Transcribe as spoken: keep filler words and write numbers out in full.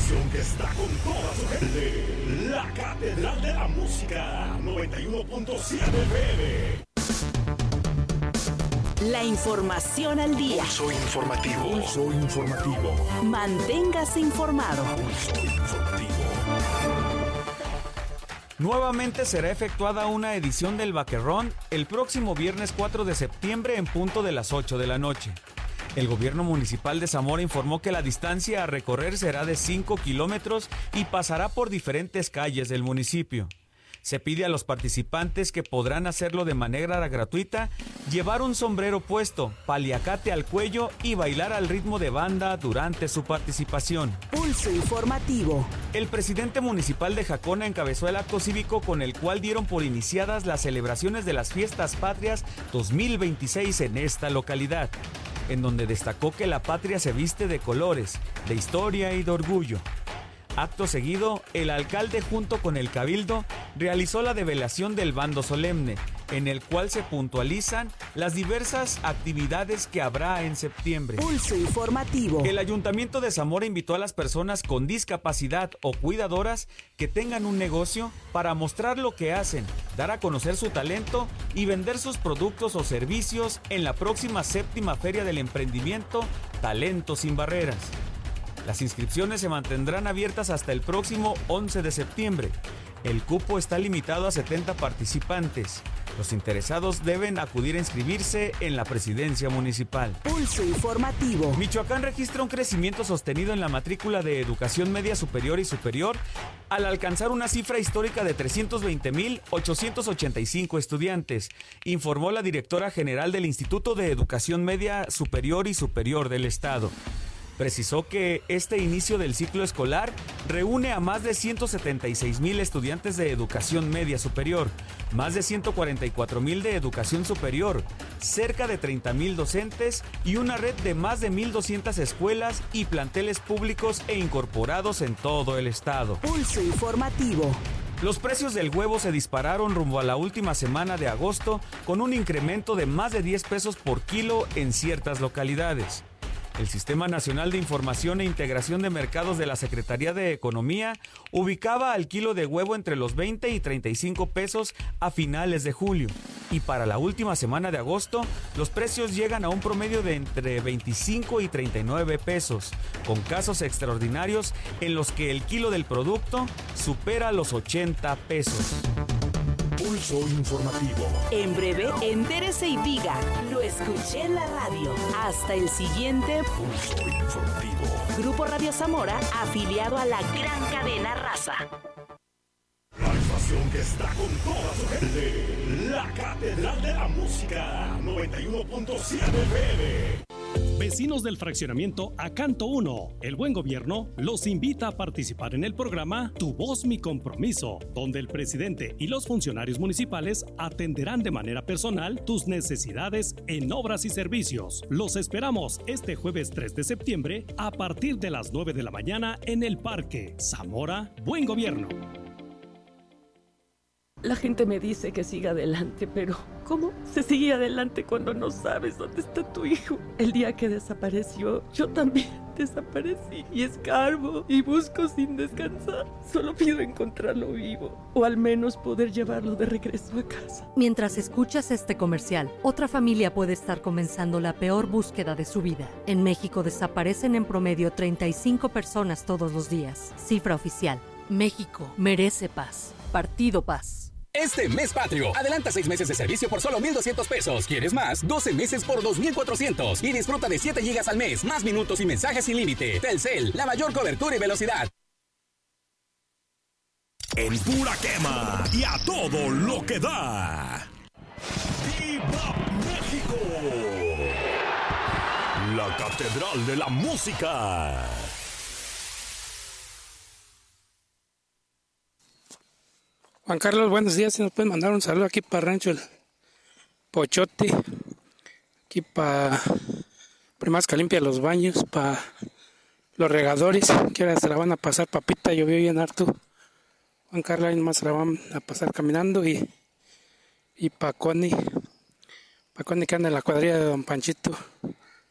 estación que está con toda su gente. La Catedral de la Música, noventa y uno punto siete F M. La información al día. Pulso informativo. Pulso informativo. Manténgase informado. Pulso informativo. Nuevamente será efectuada una edición del Vaquerrón el próximo viernes cuatro de septiembre en punto de las ocho de la noche. El gobierno municipal de Zamora informó que la distancia a recorrer será de cinco kilómetros y pasará por diferentes calles del municipio. Se pide a los participantes, que podrán hacerlo de manera gratuita, llevar un sombrero puesto, paliacate al cuello y bailar al ritmo de banda durante su participación. Pulso informativo. El presidente municipal de Jacona encabezó el acto cívico con el cual dieron por iniciadas las celebraciones de las Fiestas Patrias dos mil veintiséis en esta localidad, en donde destacó que la patria se viste de colores, de historia y de orgullo. Acto seguido, el alcalde junto con el cabildo realizó la develación del bando solemne, en el cual se puntualizan las diversas actividades que habrá en septiembre. Pulso informativo. El Ayuntamiento de Zamora invitó a las personas con discapacidad o cuidadoras que tengan un negocio para mostrar lo que hacen, dar a conocer su talento y vender sus productos o servicios en la próxima séptima Feria del Emprendimiento Talento Sin Barreras. Las inscripciones se mantendrán abiertas hasta el próximo once de septiembre. El cupo está limitado a setenta participantes. Los interesados deben acudir a inscribirse en la presidencia municipal. Pulso informativo. Michoacán registra un crecimiento sostenido en la matrícula de educación media superior y superior al alcanzar una cifra histórica de trescientos veinte mil ochocientos ochenta y cinco estudiantes, informó la directora general del Instituto de Educación Media Superior y Superior del Estado. Precisó que este inicio del ciclo escolar reúne a más de ciento setenta y seis mil estudiantes de educación media superior, más de ciento cuarenta y cuatro mil de educación superior, cerca de treinta mil docentes y una red de más de mil doscientas escuelas y planteles públicos e incorporados en todo el estado. Pulso informativo. Los precios del huevo se dispararon rumbo a la última semana de agosto, con un incremento de más de diez pesos por kilo en ciertas localidades. El Sistema Nacional de Información e Integración de Mercados de la Secretaría de Economía ubicaba al kilo de huevo entre los veinte y treinta y cinco pesos a finales de julio. Y para la última semana de agosto, los precios llegan a un promedio de entre veinticinco y treinta y nueve pesos, con casos extraordinarios en los que el kilo del producto supera los ochenta pesos. Pulso informativo. En breve, entérese y diga, lo escuché en la radio. Hasta el siguiente Pulso informativo. Grupo Radio Zamora, afiliado a la gran cadena Raza. La estación que está con toda su gente. La Catedral de la Música, noventa y uno punto siete F M. Vecinos del fraccionamiento Acanto uno, El Buen Gobierno los invita a participar en el programa Tu Voz, Mi Compromiso, donde el presidente y los funcionarios municipales atenderán de manera personal tus necesidades en obras y servicios. Los esperamos este jueves tres de septiembre a partir de las nueve de la mañana en el Parque Zamora. Buen Gobierno. La gente me dice que siga adelante, pero ¿cómo se sigue adelante cuando no sabes dónde está tu hijo? El día que desapareció, yo también desaparecí y escarbo y busco sin descansar. Solo pido encontrarlo vivo o al menos poder llevarlo de regreso a casa. Mientras escuchas este comercial, otra familia puede estar comenzando la peor búsqueda de su vida. En México desaparecen en promedio treinta y cinco personas todos los días. Cifra oficial. México merece paz. Partido Paz. Este mes patrio, adelanta seis meses de servicio por solo mil doscientos pesos. ¿Quieres más? doce meses por dos mil cuatrocientos. Y disfruta de siete gigas al mes, más minutos y mensajes sin límite. Telcel, la mayor cobertura y velocidad. En pura quema y a todo lo que da. ¡Viva México! La Catedral de la Música. Juan Carlos, buenos días. Si nos pueden mandar un saludo aquí para Rancho El Pochote, aquí para Primasca Limpia los Baños, para los regadores, que ahora se la van a pasar papita, llovió bien harto. Juan Carlos, ahí nomás se la van a pasar caminando y, y para Connie, para Connie que anda en la cuadrilla de Don Panchito.